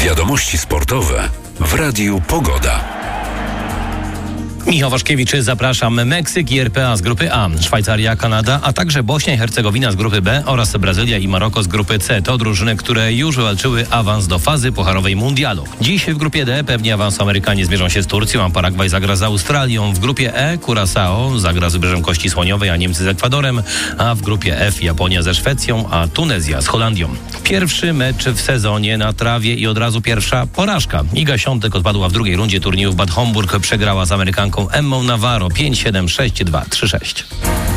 Wiadomości sportowe w Radiu Pogoda. Michał Waszkiewicz, zapraszam. Meksyk i RPA z grupy A, Szwajcaria, Kanada, a także Bośnia i Hercegowina z grupy B oraz Brazylia i Maroko z grupy C. To drużyny, które już wywalczyły awans do fazy pucharowej mundialu. Dziś w grupie D pewnie awansu Amerykanie zmierzą się z Turcją, a Paragwaj zagra z Australią. W grupie E Curaçao zagra z Wybrzeżem Kości Słoniowej, a Niemcy z Ekwadorem, a w grupie F Japonia ze Szwecją, a Tunezja z Holandią. Pierwszy mecz w sezonie na trawie i od razu pierwsza porażka. Iga Świątek odpadła w drugiej rundzie turnieju w Bad Homburg, przegrała z Amerykanką Emmą Navarro 5-7, 6-2, 3-6.